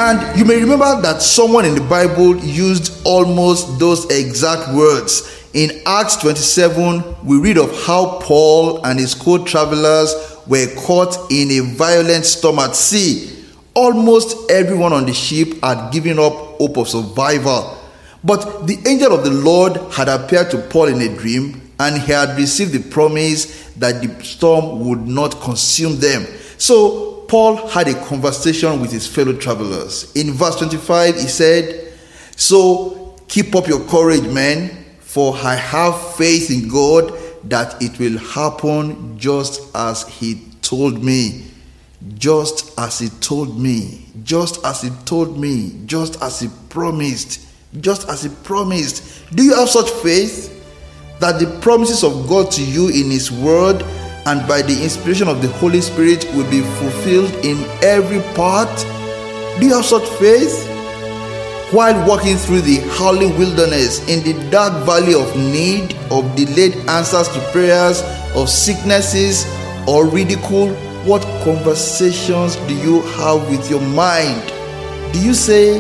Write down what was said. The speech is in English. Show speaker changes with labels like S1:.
S1: And you may remember that someone in the Bible used almost those exact words. In Acts 27, we read of how Paul and his co-travelers were caught in a violent storm at sea. Almost everyone on the ship had given up hope of survival. But the angel of the Lord had appeared to Paul in a dream, and he had received the promise that the storm would not consume them. So Paul had a conversation with his fellow travelers. In verse 25, he said, "So keep up your courage, men, for I have faith in God that it will happen just as he told me." Just as he told me, just as he told me, just as he promised, just as he promised. Do you have such faith that the promises of God to you in his word and by the inspiration of the Holy Spirit will be fulfilled in every part? Do you have such faith? While walking through the howling wilderness, in the dark valley of need, of delayed answers to prayers, of sicknesses or ridicule, what conversations do you have with your mind? Do you say,